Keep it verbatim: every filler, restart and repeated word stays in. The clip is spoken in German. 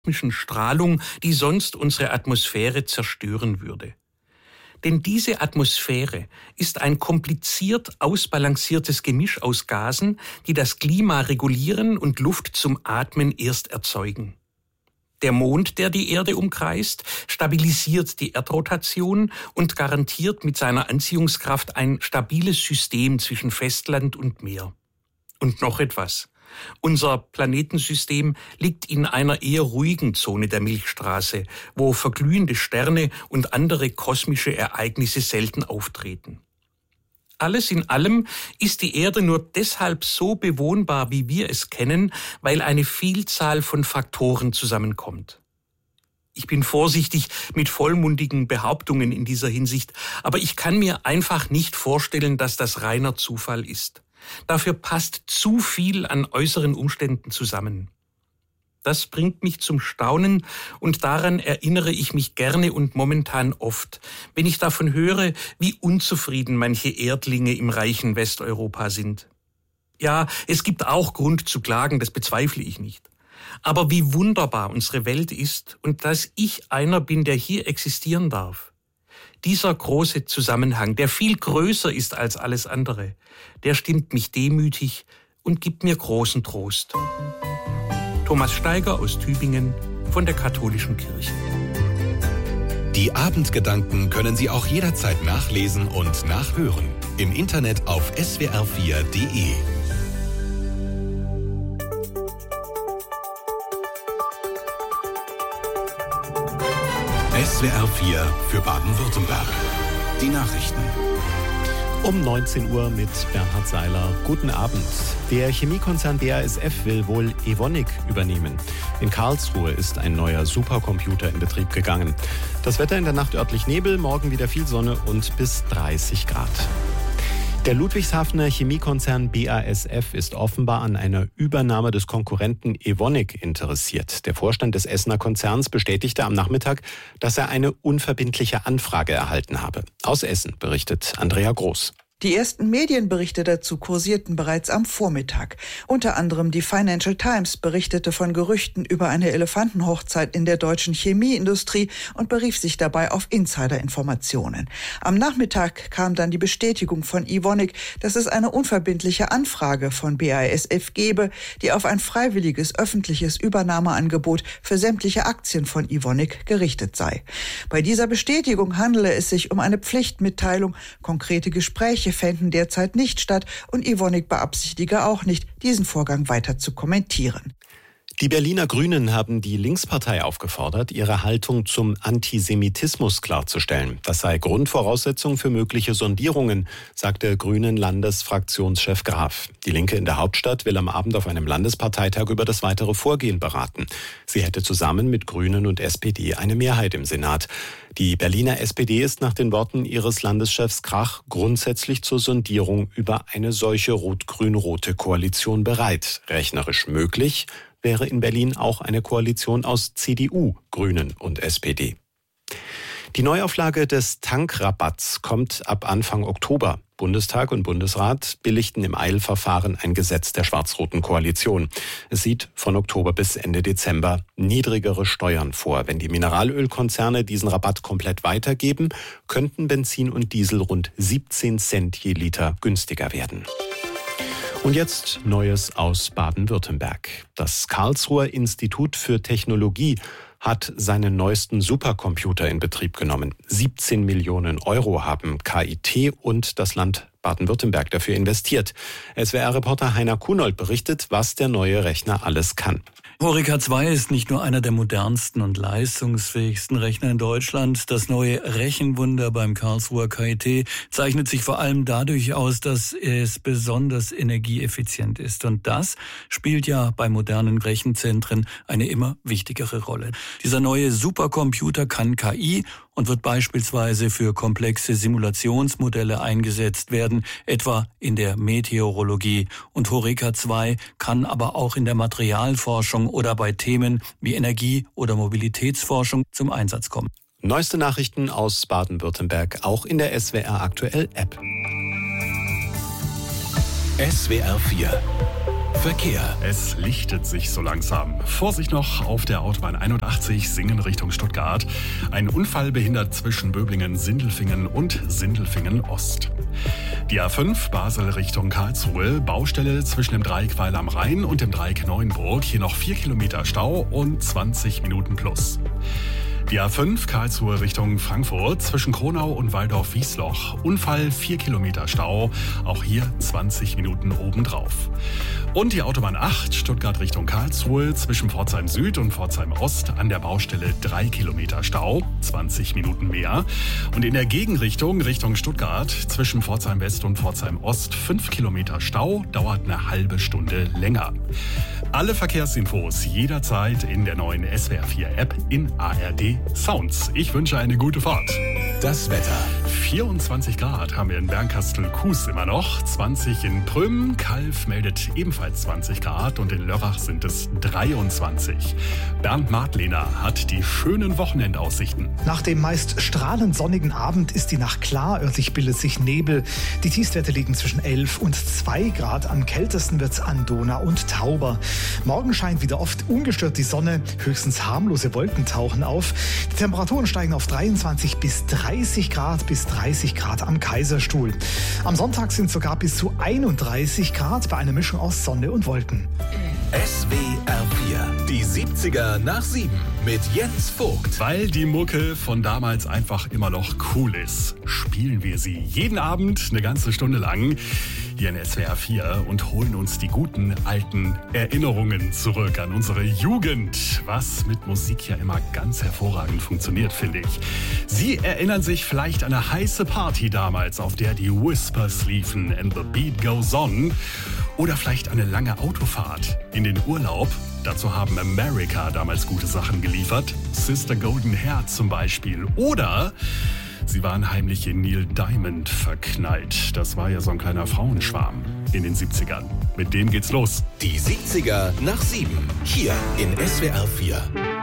kosmischen Strahlung, die sonst unsere Atmosphäre zerstören würde. Denn diese Atmosphäre ist ein kompliziert ausbalanciertes Gemisch aus Gasen, die das Klima regulieren und Luft zum Atmen erst erzeugen. Der Mond, der die Erde umkreist, stabilisiert die Erdrotation und garantiert mit seiner Anziehungskraft ein stabiles System zwischen Festland und Meer. Und noch etwas. Unser Planetensystem liegt in einer eher ruhigen Zone der Milchstraße, wo verglühende Sterne und andere kosmische Ereignisse selten auftreten. Alles in allem ist die Erde nur deshalb so bewohnbar, wie wir es kennen, weil eine Vielzahl von Faktoren zusammenkommt. Ich bin vorsichtig mit vollmundigen Behauptungen in dieser Hinsicht, aber ich kann mir einfach nicht vorstellen, dass das reiner Zufall ist. Dafür passt zu viel an äußeren Umständen zusammen. Das bringt mich zum Staunen und daran erinnere ich mich gerne und momentan oft, wenn ich davon höre, wie unzufrieden manche Erdlinge im reichen Westeuropa sind. Ja, es gibt auch Grund zu klagen, das bezweifle ich nicht. Aber wie wunderbar unsere Welt ist und dass ich einer bin, der hier existieren darf. Dieser große Zusammenhang, der viel größer ist als alles andere, der stimmt mich demütig und gibt mir großen Trost. Thomas Steiger aus Tübingen von der Katholischen Kirche. Die Abendgedanken können Sie auch jederzeit nachlesen und nachhören. Im Internet auf s w r vier punkt d e. S W R vier für Baden-Württemberg. Die Nachrichten. Um neunzehn Uhr mit Bernhard Seiler. Guten Abend. Der Chemiekonzern B A S F will wohl Evonik übernehmen. In Karlsruhe ist ein neuer Supercomputer in Betrieb gegangen. Das Wetter in der Nacht örtlich Nebel, morgen wieder viel Sonne und bis dreißig Grad. Der Ludwigshafener Chemiekonzern B A S F ist offenbar an einer Übernahme des Konkurrenten Evonik interessiert. Der Vorstand des Essener Konzerns bestätigte am Nachmittag, dass er eine unverbindliche Anfrage erhalten habe. Aus Essen berichtet Andrea Groß. Die ersten Medienberichte dazu kursierten bereits am Vormittag. Unter anderem die Financial Times berichtete von Gerüchten über eine Elefantenhochzeit in der deutschen Chemieindustrie und berief sich dabei auf Insiderinformationen. Am Nachmittag kam dann die Bestätigung von Evonik, dass es eine unverbindliche Anfrage von B A S F gebe, die auf ein freiwilliges öffentliches Übernahmeangebot für sämtliche Aktien von Evonik gerichtet sei. Bei dieser Bestätigung handele es sich um eine Pflichtmitteilung. Konkrete Gespräche fänden derzeit nicht statt und Evonik beabsichtige auch nicht, diesen Vorgang weiter zu kommentieren. Die Berliner Grünen haben die Linkspartei aufgefordert, ihre Haltung zum Antisemitismus klarzustellen. Das sei Grundvoraussetzung für mögliche Sondierungen, sagte Grünen-Landesfraktionschef Graf. Die Linke in der Hauptstadt will am Abend auf einem Landesparteitag über das weitere Vorgehen beraten. Sie hätte zusammen mit Grünen und S P D eine Mehrheit im Senat. Die Berliner S P D ist nach den Worten ihres Landeschefs Krach grundsätzlich zur Sondierung über eine solche rot-grün-rote Koalition bereit. Rechnerisch möglich wäre in Berlin auch eine Koalition aus C D U, Grünen und S P D. Die Neuauflage des Tankrabatts kommt ab Anfang Oktober. Bundestag und Bundesrat billigten im Eilverfahren ein Gesetz der schwarz-roten Koalition. Es sieht von Oktober bis Ende Dezember niedrigere Steuern vor. Wenn die Mineralölkonzerne diesen Rabatt komplett weitergeben, könnten Benzin und Diesel rund siebzehn Cent je Liter günstiger werden. Und jetzt Neues aus Baden-Württemberg. Das Karlsruher Institut für Technologie hat seinen neuesten Supercomputer in Betrieb genommen. siebzehn Millionen Euro haben K I T und das Land Baden-Württemberg dafür investiert. S W R-Reporter Heiner Kunold berichtet, was der neue Rechner alles kann. Horeca zwei ist nicht nur einer der modernsten und leistungsfähigsten Rechner in Deutschland. Das neue Rechenwunder beim Karlsruher K I T zeichnet sich vor allem dadurch aus, dass es besonders energieeffizient ist. Und das spielt ja bei modernen Rechenzentren eine immer wichtigere Rolle. Dieser neue Supercomputer kann K I und wird beispielsweise für komplexe Simulationsmodelle eingesetzt werden, etwa in der Meteorologie. Und Horeca zwei kann aber auch in der Materialforschung oder bei Themen wie Energie- oder Mobilitätsforschung zum Einsatz kommen. Neueste Nachrichten aus Baden-Württemberg, auch in der S W R Aktuell App. S W R vier Verkehr. Es lichtet sich so langsam. Vorsicht noch auf der Autobahn einundachtzig Singen Richtung Stuttgart. Ein Unfall behindert zwischen Böblingen-Sindelfingen und Sindelfingen-Ost. Die A fünf Basel Richtung Karlsruhe. Baustelle zwischen dem Dreieck Weil am Rhein und dem Dreieck Neuenburg. Hier noch vier Kilometer Stau und zwanzig Minuten plus. Die A fünf Karlsruhe Richtung Frankfurt zwischen Kronau und Waldorf-Wiesloch. Unfall, vier Kilometer Stau, auch hier zwanzig Minuten obendrauf. Und die Autobahn acht Stuttgart Richtung Karlsruhe zwischen Pforzheim Süd und Pforzheim Ost an der Baustelle drei Kilometer Stau, zwanzig Minuten mehr. Und in der Gegenrichtung Richtung Stuttgart zwischen Pforzheim West und Pforzheim Ost fünf Kilometer Stau, dauert eine halbe Stunde länger. Alle Verkehrsinfos jederzeit in der neuen S W R vier App in A R D Sounds. Ich wünsche eine gute Fahrt. Das Wetter. vierundzwanzig Grad haben wir in Bernkastel-Kues immer noch, zwanzig in Prüm, Kalf meldet ebenfalls zwanzig Grad und in Lörrach sind es dreiundzwanzig. Bernd Martlehner hat die schönen Wochenendaussichten. Nach dem meist strahlend sonnigen Abend ist die Nacht klar, örtlich bildet sich Nebel. Die Tiefstwerte liegen zwischen elf und zwei Grad, am kältesten wird's an Donau und Tauber. Morgen scheint wieder oft ungestört die Sonne, höchstens harmlose Wolken tauchen auf. Die Temperaturen steigen auf dreiundzwanzig bis dreißig Grad bis dreißig Grad am Kaiserstuhl. Am Sonntag sind sogar bis zu einunddreißig Grad bei einer Mischung aus Sonne und Wolken. S W R vier, die siebziger nach sieben mit Jens Vogt. Weil die Mucke von damals einfach immer noch cool ist, spielen wir sie jeden Abend eine ganze Stunde lang hier in S W R vier und holen uns die guten alten Erinnerungen zurück an unsere Jugend, was mit Musik ja immer ganz hervorragend funktioniert, finde ich. Sie erinnern sich vielleicht an eine heiße Party damals, auf der die Whispers liefen and the beat goes on. Oder vielleicht eine lange Autofahrt in den Urlaub. Dazu haben America damals gute Sachen geliefert. Sister Golden Hair zum Beispiel. Oder sie waren heimlich in Neil Diamond verknallt. Das war ja so ein kleiner Frauenschwarm in den siebzigern. Mit dem geht's los. Die siebziger nach sieben. Hier in S W R vier.